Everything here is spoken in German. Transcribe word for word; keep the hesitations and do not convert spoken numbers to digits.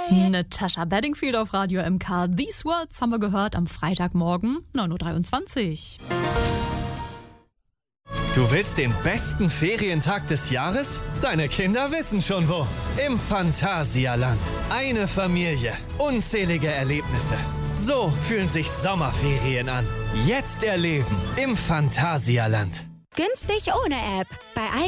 Natasha Bedingfield auf Radio M K. These Words haben wir gehört am Freitagmorgen, neun Uhr dreiundzwanzig. Du willst den besten Ferientag des Jahres? Deine Kinder wissen schon wo. Im Phantasialand. Eine Familie. Unzählige Erlebnisse. So fühlen sich Sommerferien an. Jetzt erleben im Phantasialand. Günstig ohne App. Bei